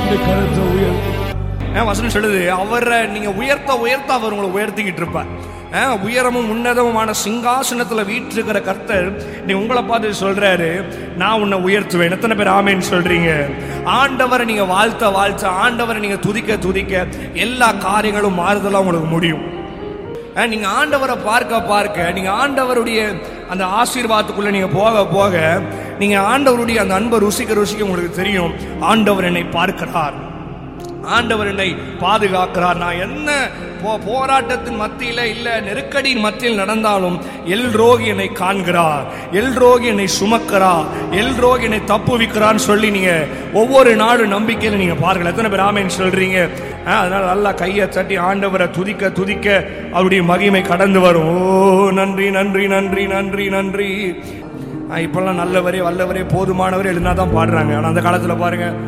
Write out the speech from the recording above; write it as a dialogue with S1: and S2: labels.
S1: கருத்தை உயர்த்து.
S2: வசனம் சொல்லுது, அவரை நீங்க உயர்த்த உயர்த்த அவர் உங்களை உயர்த்திக்கிட்டு இருப்பார். உயரமும் உன்னதமுமான சிங்காசனத்துல வீற்றிருக்கிற கர்த்தர் நீ உங்களை பார்த்து சொல்றாரு, நான் உன்னை உயர்த்துவேன். எத்தனை பேர் ஆமேன்னு சொல்றீங்க? ஆண்டவரை நீங்க வாழ்த்த வாழ்த்த, ஆண்டவரை நீங்க துதிக்க துதிக்க எல்லா காரியங்களும் மாறுதலா உங்களுக்கு முடியும். நீங்க ஆண்டவரை பார்க்க பார்க்க, நீங்க ஆண்டவருடைய அந்த ஆசீர்வாதத்துக்குள்ள நீங்க போக போக, நீங்க ஆண்டவருடைய அந்த அன்பை ருசிக்க ருசிக்க உங்களுக்கு தெரியும், ஆண்டவர் என்னை பார்க்கிறார், ஆண்டவர் என்னை பாதுகாக்கிறார். நான் என்ன போராட்டத்தின் மத்தியில இல்ல நெருக்கடியின் மத்தியில் நடந்தாலும் எல்ரோகி என்னை காண்கிறார், எல்ரோகி என்னை சுமக்கிறார், எல்ரோகி என்னை தப்புவிக்கிறான்னு சொல்லி நீங்க ஒவ்வொரு நாளும் நம்பிக்கையில நீங்க பாருங்கள். எத்தனை பேர் ஆமென் சொல்றீங்க? அதனால நல்லா கையை தட்டி ஆண்டவரை துதிக்க துதிக்க அவருடைய மகிமை கடந்து வரும். ஓ நன்றி நன்றி நன்றி நன்றி நன்றி. இப்பெல்லாம் நல்லவரே வல்லவரே போதுமானவரே எழுதினாதான் பாடுறாங்க. ஆனா அந்த காலத்துல பாருங்க,